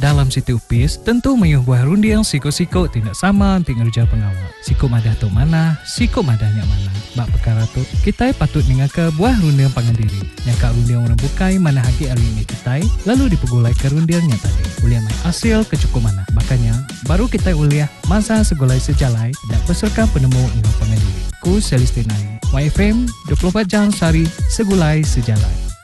dalam Siti Upis, tentu mayuh buah rundiang siko-siko tidak sama dengan kerja pengawal. Siko madah tu mana, siko madahnya mana. Bak perkara tu, kita patut mengaka buah rundiang pangandiri. Yang kak rundiang orang bukai mana hagi hari ini kita, lalu dipegulai ke rundiangnya tadi. Uliah mai hasil kecukup mana. Makanya, baru kita uliah masa segolai sejalai dan peserta penemu ingat pangandiri. Ku Celestinai, YFM 24 jam sehari segulai sejalai.